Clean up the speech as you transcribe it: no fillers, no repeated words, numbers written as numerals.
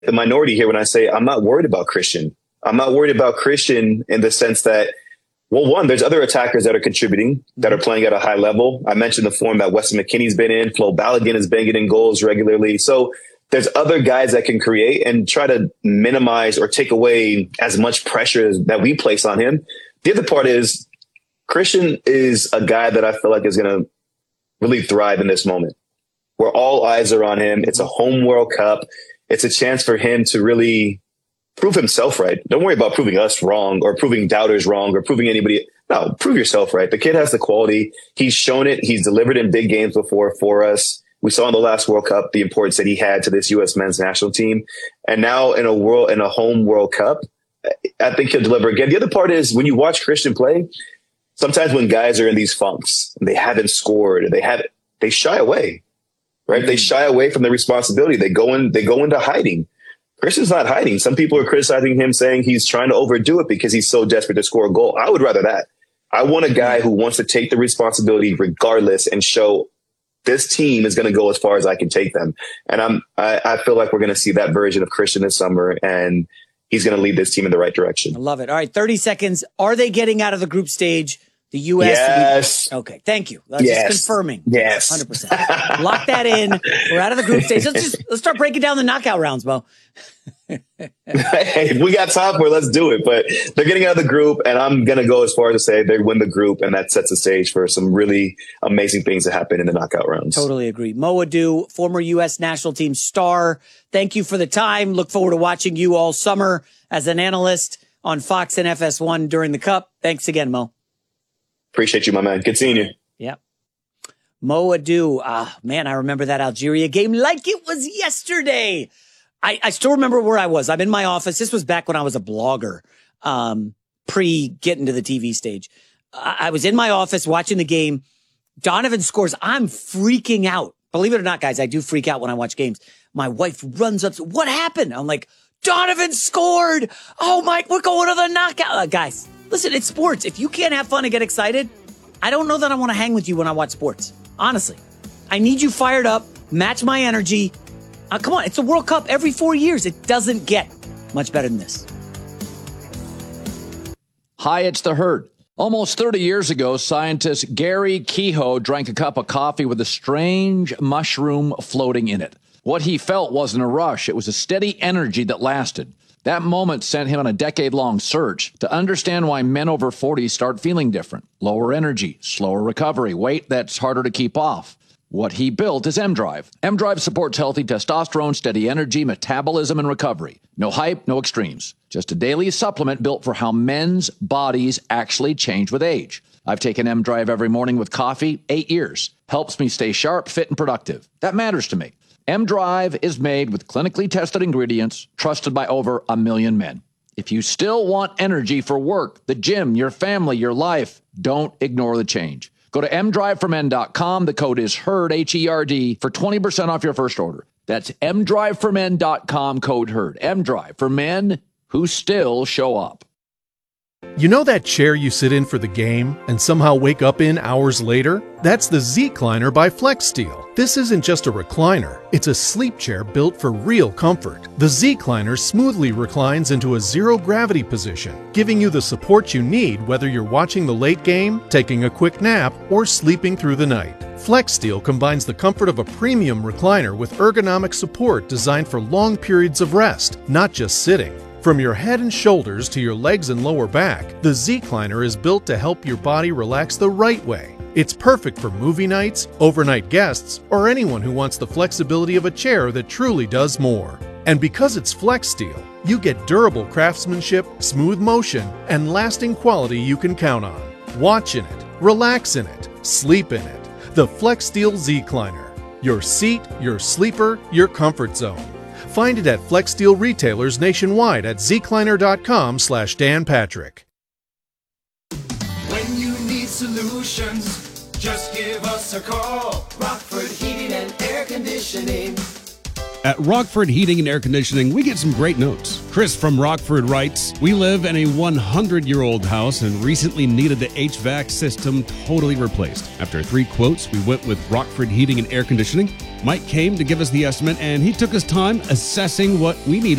the minority here when I say I'm not worried about Christian. I'm not worried about Christian in the sense that, well, one, there's other attackers that are contributing, that are playing at a high level. I mentioned the form that Weston McKennie's been in. Flo Balogun is banging in goals regularly. So there's other guys that can create and try to minimize or take away as much pressure that we place on him. The other part is Christian is a guy that I feel like is going to really thrive in this moment, where all eyes are on him. It's a home World Cup. It's a chance for him to really prove himself right. Don't worry about proving us wrong or proving doubters wrong or proving anybody. No, prove yourself right. The kid has the quality. He's shown it. He's delivered in big games before for us. We saw in the last World Cup the importance that he had to this U.S. men's national team. And now in a home World Cup, I think he'll deliver again. The other part is when you watch Christian play, sometimes when guys are in these funks and they haven't scored, they shy away, right? They shy away from the responsibility. They go into hiding. Christian's not hiding. Some people are criticizing him, saying he's trying to overdo it because he's so desperate to score a goal. I would rather that. I want a guy who wants to take the responsibility regardless and show this team is going to go as far as I can take them. And I feel like we're going to see that version of Christian this summer, and he's going to lead this team in the right direction. I love it. All right, 30 seconds. Are they getting out of the group stage? The U.S. Yes. Okay, thank you. Just confirming. Yes. 100%. Lock that in. We're out of the group stage. Let's start breaking down the knockout rounds, Mo. Hey, we got time for it. Let's do it. But they're getting out of the group, and I'm going to go as far as to say they win the group, and that sets the stage for some really amazing things to happen in the knockout rounds. Totally agree. Mo Adu, former U.S. national team star. Thank you for the time. Look forward to watching you all summer as an analyst on Fox and FS1 during the Cup. Thanks again, Mo. Appreciate you, my man. Good seeing you. Yep. Mo Adu. Man, I remember that Algeria game like it was yesterday. I still remember where I was. I'm in my office. This was back when I was a blogger, pre getting to the TV stage. I was in my office watching the game. Donovan scores. I'm freaking out. Believe it or not, guys, I do freak out when I watch games. My wife runs up. What happened? I'm like, Donovan scored. Oh my, we're going to the knockout. Guys, listen, it's sports. If you can't have fun and get excited, I don't know that I want to hang with you when I watch sports. Honestly, I need you fired up, match my energy. Come on, it's a World Cup every 4 years. It doesn't get much better than this. Hi, it's The Herd. Almost 30 years ago, scientist Gary Kehoe drank a cup of coffee with a strange mushroom floating in it. What he felt wasn't a rush. It was a steady energy that lasted. That moment sent him on a decade-long search to understand why men over 40 start feeling different. Lower energy, slower recovery, weight that's harder to keep off. What he built is M-Drive. M-Drive supports healthy testosterone, steady energy, metabolism, and recovery. No hype, no extremes. Just a daily supplement built for how men's bodies actually change with age. I've taken M-Drive every morning with coffee, 8 years. Helps me stay sharp, fit, and productive. That matters to me. M-Drive is made with clinically tested ingredients, trusted by over 1 million men. If you still want energy for work, the gym, your family, your life, don't ignore the change. Go to mdriveformen.com. The code is HERD, H-E-R-D, for 20% off your first order. That's mdriveformen.com, code HERD. M-Drive for men who still show up. You know that chair you sit in for the game and somehow wake up in hours later? That's the Z-Cliner by FlexSteel. This isn't just a recliner, it's a sleep chair built for real comfort. The Z-Cliner smoothly reclines into a zero-gravity position, giving you the support you need whether you're watching the late game, taking a quick nap, or sleeping through the night. FlexSteel combines the comfort of a premium recliner with ergonomic support designed for long periods of rest, not just sitting. From your head and shoulders to your legs and lower back, the Z-Cliner is built to help your body relax the right way. It's perfect for movie nights, overnight guests, or anyone who wants the flexibility of a chair that truly does more. And because it's FlexSteel, you get durable craftsmanship, smooth motion, and lasting quality you can count on. Watch in it, relax in it, sleep in it. The FlexSteel Z-Cliner. Your seat, your sleeper, your comfort zone. Find it at FlexSteel retailers nationwide at zcliner.com/Dan Patrick. When you need solutions, just give us a call. Rockford Heating and Air Conditioning. At Rockford Heating and Air Conditioning, we get some great notes. Chris from Rockford writes, "We live in a 100-year-old house and recently needed the HVAC system totally replaced. After 3 quotes, we went with Rockford Heating and Air Conditioning. Mike came to give us the estimate, and he took his time assessing what we needed